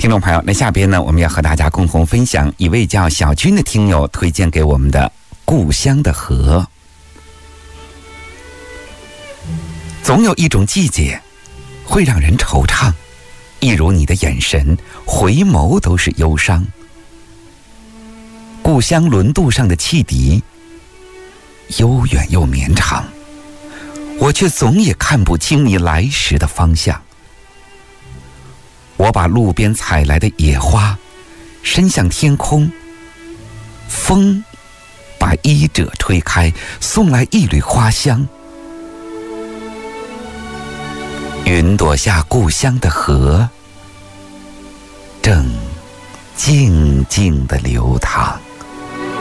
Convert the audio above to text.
听众朋友，那下边呢，我们要和大家共同分享一位叫小军的听友推荐给我们的故乡的河。总有一种季节会让人惆怅，一如你的眼神，回眸都是忧伤。故乡轮渡上的汽笛悠远又绵长，我却总也看不清你来时的方向。我把路边采来的野花伸向天空，风把衣褶吹开，送来一缕花香。云朵下故乡的河正静静地流淌。